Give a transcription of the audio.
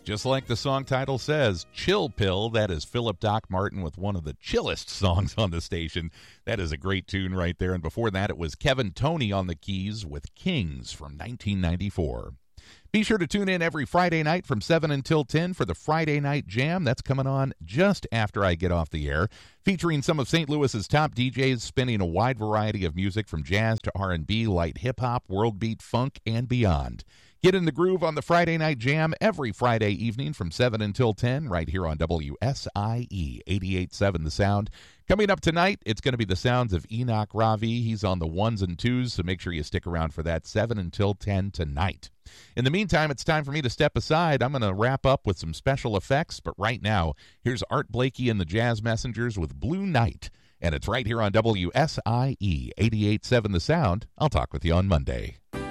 Just like the song title says, Chill Pill. That is Philip Doc Martin with one of the chillest songs on the station. That is a great tune right there. And before that, it was Kevin Toney on the keys with Kings from 1994. Be sure to tune in every Friday night from 7 until 10 for the Friday Night Jam. That's coming on just after I get off the air, featuring some of St. Louis's top DJs spinning a wide variety of music from jazz to R&B, light hip-hop, world beat, funk, and beyond. Get in the groove on the Friday Night Jam every Friday evening from 7 until 10 right here on WSIE 88.7 The Sound. Coming up tonight, it's going to be the sounds of Enoch Ravi. He's on the ones and twos, so make sure you stick around for that 7 until 10 tonight. In the meantime, it's time for me to step aside. I'm going to wrap up with some special effects, but right now, here's Art Blakey and the Jazz Messengers with Blue Night, and it's right here on WSIE 88.7 The Sound. I'll talk with you on Monday.